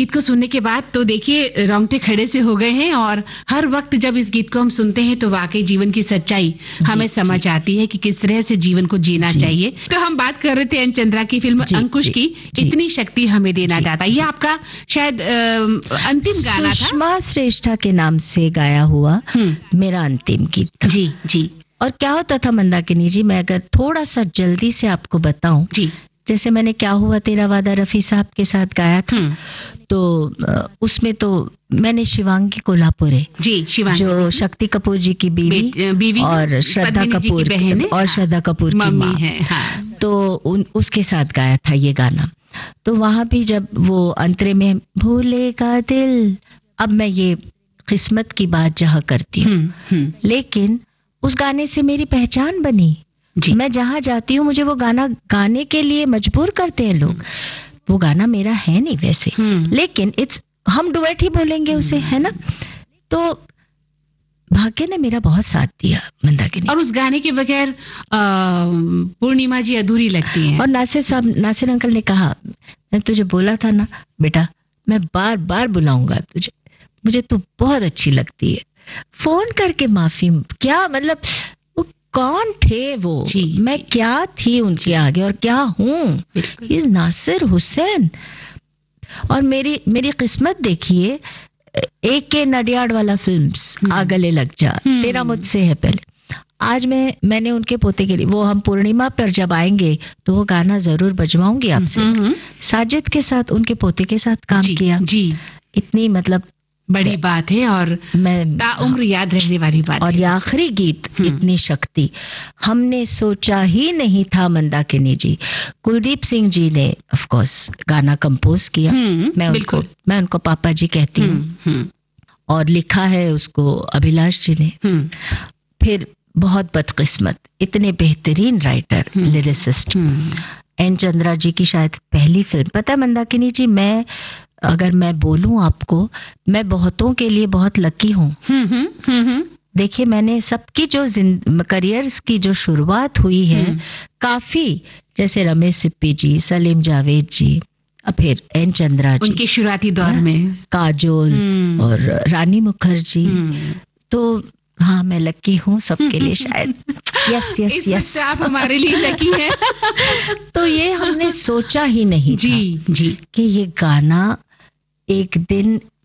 गीत को सुनने के बाद तो देखिए रोंगटे खड़े से हो गए हैं, और हर वक्त जब इस गीत को हम सुनते हैं तो वाकई जीवन की सच्चाई हमें समझ आती है कि किस तरह से जीवन को जीना चाहिए। तो हम बात कर रहे थे एन चंद्रा की फिल्म अंकुश की, इतनी शक्ति हमें देना दाता। ये आपका शायद अंतिम गाना था, सुषमा श्रेष्ठा के नाम से गाया हुआ मेरा अंतिम गीत था। जी जी। और क्या होता था मंदाकिनी जी, मैं अगर थोड़ा सा जल्दी से आपको बताऊं जी, जैसे मैंने क्या हुआ तेरा वादा रफी साहब के साथ गाया था, तो उसमें तो मैंने शिवांगी कोल्हापुरे जी, शिवांगी जो शक्ति कपूर जी की बीवी और श्रद्धा कपूर और श्रद्धा कपूर की माँ है, हाँ। तो उसके साथ गाया था ये गाना। तो वहां भी जब वो अंतरे में भूलेगा दिल, अब मैं ये किस्मत की बात जहाँ करती हूँ, लेकिन उस गाने से मेरी पहचान बनी। मैं जहां जाती हूँ मुझे वो गाना गाने के लिए मजबूर करते हैं लोग। वो गाना मेरा है नहीं वैसे, लेकिन हम डुएट ही बोलेंगे उसे, है ना। तो भाग्य ने मेरा बहुत साथ दिया मंदाकिनी। और उस गाने के बगैर पूर्णिमा जी अधूरी लगती हैं। और नासिर अंकल ने कहा, मैं तुझे बोला था ना बेटा, मैं बार बार बुलाऊंगा तुझे, मुझे तू बहुत अच्छी लगती है। फोन करके माफी, क्या मतलब वो कौन थे वो, मैं क्या थी उनके आगे और क्या हूँ। इज नासिर हुसैन। और मेरी किस्मत देखिए, एक के नडियाड वाला फिल्म्स, आ गले लग जा, तेरा मुझसे है पहले। आज मैंने उनके पोते के लिए, वो हम पूर्णिमा पर जब आएंगे तो वो गाना जरूर बजवाऊंगी आपसे। साजिद के साथ, उनके पोते के साथ काम किया जी। इतनी मतलब बड़ी बात है और मैं ताउम्र याद रहने वाली बात। और ये आखिरी गीत, इतनी शक्ति हमने सोचा ही नहीं था मंदाकिनी जी। कुलदीप सिंह जी ने ऑफ कोर्स गाना कंपोज किया, मैं उनको पापा जी कहती हूँ। और लिखा है उसको अभिलाष जी ने। फिर बहुत बदकिस्मत, इतने बेहतरीन राइटर, लिरिसिस्ट एन चंद्रा जी की शायद पहली फिल्म। पता है मंदाकिनी जी, अगर मैं बोलूं आपको, मैं बहुतों के लिए बहुत लकी हूँ। देखिए मैंने सबकी जो करियर्स की जो शुरुआत हुई है, काफी जैसे रमेश सिप्पी जी, सलीम जावेद जी, फिर एन चंद्रा जी उनके शुरुआती दौर में, काजोल और रानी मुखर्जी। तो हाँ, मैं लकी हूँ सबके लिए शायद। यस आप हमारे लिए लकी हैं। तो ये हमने सोचा ही नहीं जी कि ये गाना एक दिन